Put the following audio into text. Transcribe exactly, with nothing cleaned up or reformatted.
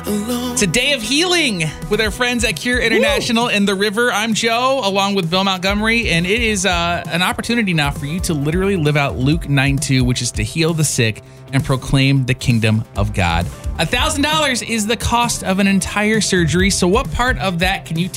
It's a day of healing with our friends at Cure International in the River. I'm Joe, along with Bill Montgomery, and it is uh, an opportunity now for you to literally live out Luke nine two, which is to heal the sick and proclaim the kingdom of God. one thousand dollars is the cost of an entire surgery, so what part of that can you